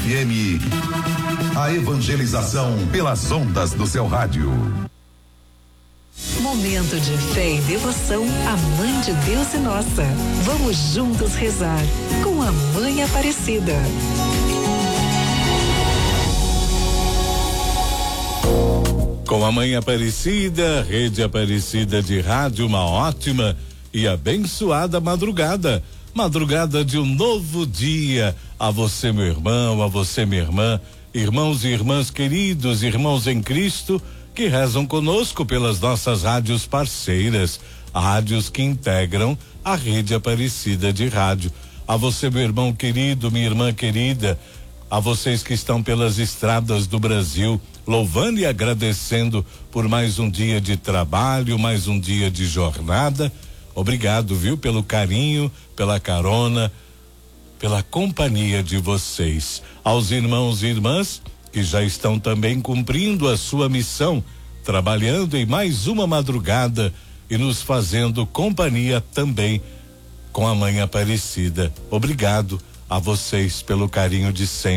FM, a evangelização pelas ondas do seu rádio. Momento de fé e devoção à Mãe de Deus e nossa. Vamos juntos rezar com a Mãe Aparecida. Com a Mãe Aparecida, Rede Aparecida de Rádio, uma ótima e abençoada madrugada. Madrugada de um novo dia. A você, meu irmão, a você, minha irmã, irmãos e irmãs queridos, irmãos em Cristo, que rezam conosco pelas nossas rádios parceiras, rádios que integram a Rede Aparecida de Rádio. A você, meu irmão querido, minha irmã querida, a vocês que estão pelas estradas do Brasil, louvando e agradecendo por mais um dia de trabalho, mais um dia de jornada. Obrigado, viu, pelo carinho, pela carona, pela companhia de vocês. Aos irmãos e irmãs que já estão também cumprindo a sua missão, trabalhando em mais uma madrugada e nos fazendo companhia também com a Mãe Aparecida. Obrigado a vocês pelo carinho de sempre.